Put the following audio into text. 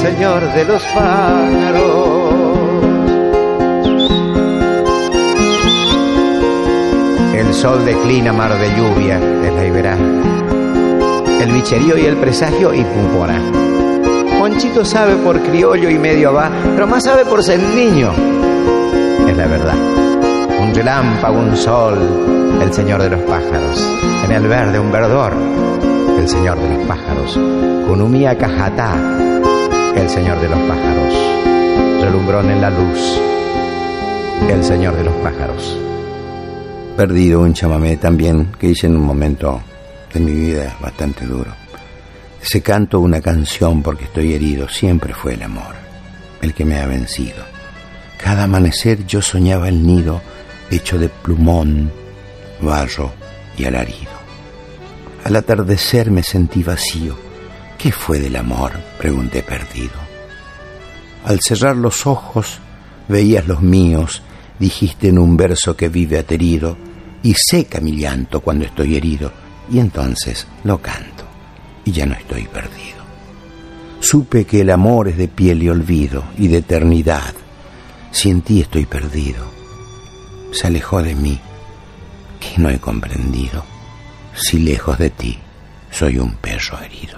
señor de los pájaros. El sol declina mar de lluvia, es la Iberá. El bicherío y el presagio y Pumporá. Monchito sabe por criollo y medio va, pero más sabe por ser niño, es la verdad. Un relámpago, un sol, el señor de los pájaros. En el verde un verdor, el señor de los pájaros. Kunumía Cajatá, el señor de los pájaros. Relumbrón en la luz, el señor de los pájaros. Perdido, un chamamé también que hice en un momento de mi vida bastante duro. Ese canto, una canción porque estoy herido, siempre fue el amor, el que me ha vencido. Cada amanecer yo soñaba el nido hecho de plumón, barro y alarido. Al atardecer me sentí vacío. ¿Qué fue del amor?, pregunté perdido. Al cerrar los ojos veías los míos, dijiste en un verso que vive aterido, y seca mi llanto cuando estoy herido, y entonces lo canto, y ya no estoy perdido. Supe que el amor es de piel y olvido, y de eternidad. Si en ti estoy perdido, se alejó de mí, que no he comprendido. Si lejos de ti soy un perro herido.